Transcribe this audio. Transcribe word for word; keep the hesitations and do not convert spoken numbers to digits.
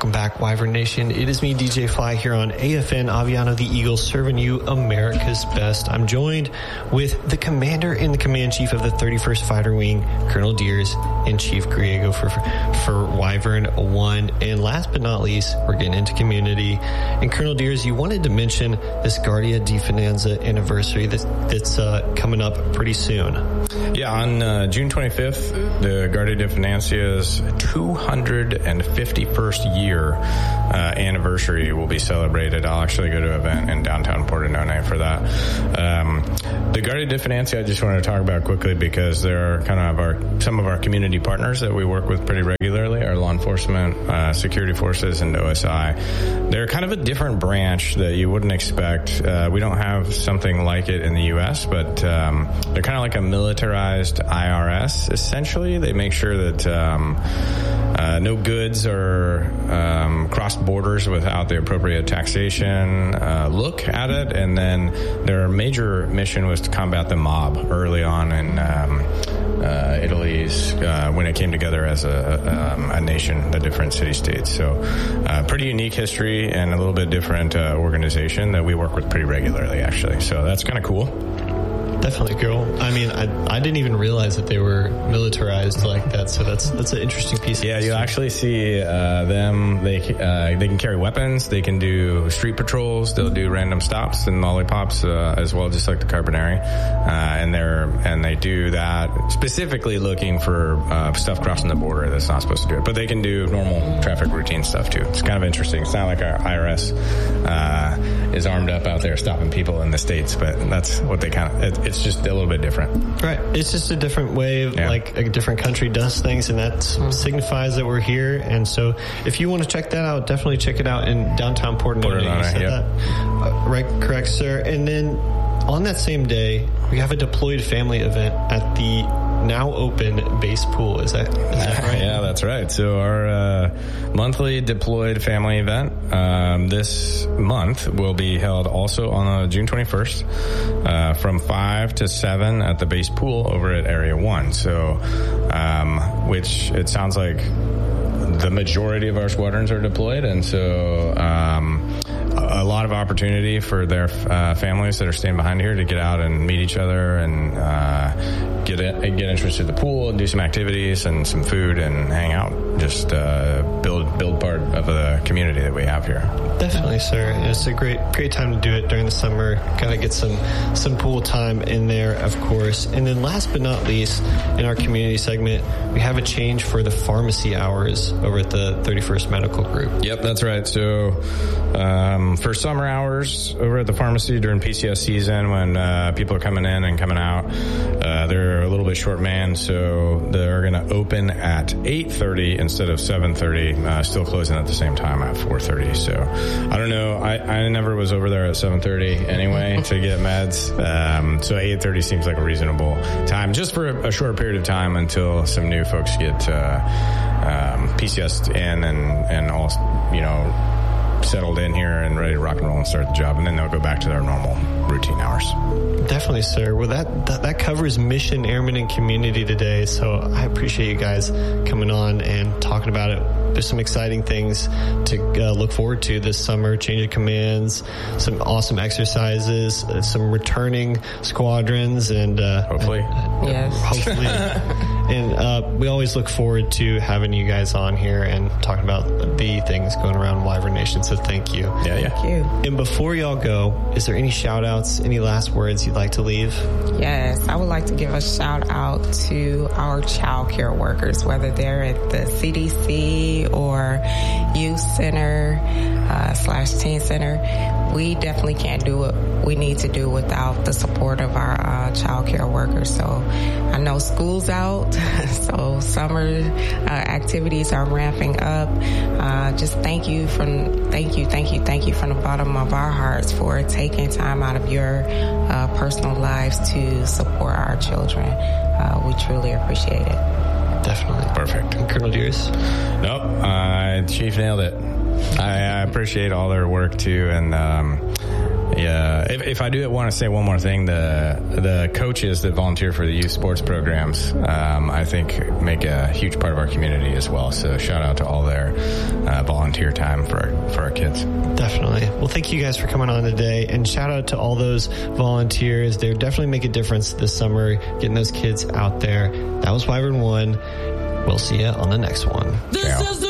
Welcome back, Wyvern Nation. It is me, D J Fly, here on A F N Aviano the Eagle, serving you America's best. I'm joined with the commander and the command chief of the thirty-first Fighter Wing, Colonel Deers, and Chief Griego for, for Wyvern one. And last but not least, we're getting into community. And Colonel Deers, you wanted to mention this Guardia di Finanza anniversary that's, that's uh, coming up pretty soon. Yeah, on uh, June twenty-fifth, the Guardia di Finanza's two hundred fifty-first year uh, anniversary will be celebrated. I'll actually go to an event in downtown Pordenone for that. Um, the Guardia di Finanza, I just wanted to talk about quickly because they're kind of our some of our community partners that we work with pretty regularly, our law enforcement, uh, security forces, and O S I. They're kind of a different branch that you wouldn't expect. Uh, we don't have something like it in the U S, but um, they're kind of like a militarized I R S, essentially. They make sure that um, uh, no goods are um, crossed borders without the appropriate taxation uh, look at it. And then their major mission was to combat the mob early on in um, uh, Italy's, uh, when it came together as a, um, a nation, the different city-states. So uh, pretty unique history and a little bit different uh, organization that we work with pretty regularly, actually. So that's kind of cool. Definitely cool. I mean, I I didn't even realize that they were militarized like that. So that's that's an interesting piece of Yeah, history. you'll actually see uh, them. They uh, they can carry weapons. They can do street patrols. They'll do random stops and lollipops uh, as well, just like the Carbonari. Uh, and they're and they do that specifically looking for uh, stuff crossing the border that's not supposed to do it. But they can do normal traffic routine stuff too. It's kind of interesting. It's not like our I R S uh, is armed up out there stopping people in the States, but that's what they kind of. It, It's just a little bit different. Right. It's just a different way of, yeah. like, a different country does things, and that mm-hmm. signifies that we're here. And so if you want to check that out, definitely check it out in downtown Pordenone. You said yep. that. Uh, right, correct, sir. And then on that same day, we have a deployed family event at the now open base pool. Is that, is that right? Yeah, that's right. So our uh, monthly deployed family event um, this month will be held also on uh, June twenty-first uh, from five to seven at the base pool over at Area one. So, um, which it sounds like the majority of our squadrons are deployed, and so um, a lot of opportunity for their uh, families that are staying behind here to get out and meet each other and uh, get it, get interested in the pool and do some activities and some food and hang out. Just uh, build build part of the community that we have here. Definitely, sir. And it's a great great time to do it during the summer. Kind of get some some pool time in there, of course. And then last but not least, in our community segment, we have a change for the pharmacy hours over at the thirty-first Medical Group. Yep, that's right. So um, for summer hours over at the pharmacy during P C S season, when uh, people are coming in and coming out, uh, they're a little bit short manned, so they're going to open at eight thirty instead of seven thirty, uh, still closing at the same time at four thirty. So I don't know. I, I never was over there at seven thirty anyway to get meds. Um, so eight thirty seems like a reasonable time just for a, a short period of time until some new folks get uh, um, P C S in and, and all, you know, settled in here and ready to rock and roll and start the job, and then they'll go back to their normal routine hours. Definitely, sir. Well, that, that that covers mission, airmen, and community today, so I appreciate you guys coming on and talking about it. There's some exciting things to uh, look forward to this summer, change of commands, some awesome exercises, uh, some returning squadrons, and uh, hopefully. Uh, yes. Hopefully. And uh, we always look forward to having you guys on here and talking about the things going around Wyvern Nation, so thank you. Yeah, yeah. Thank you. And before y'all go, is there any shout outs, any last words you'd like to leave? Yes, I would like to give a shout out to our child care workers, whether they're at the C D C or youth center uh, slash teen center. We definitely can't do what we need to do without the support of our uh, child care workers. So I know school's out, so summer uh, activities are ramping up. Uh, just thank you from thank you, thank you, thank you from the bottom of our hearts for taking time out of your uh, personal lives to support our children. Uh, we truly appreciate it. Definitely. Perfect. And Colonel Deers? Nope. Uh, Chief nailed it. I, I appreciate all their work too, and um, Yeah, if, if I do want to say one more thing, the the coaches that volunteer for the youth sports programs, um, I think make a huge part of our community as well. So shout out to all their uh, volunteer time for our, for our kids. Definitely. Well, thank you guys for coming on today, and shout out to all those volunteers. They definitely make a difference this summer, getting those kids out there. That was Wyvern One. We'll see you on the next one. This Ciao. is the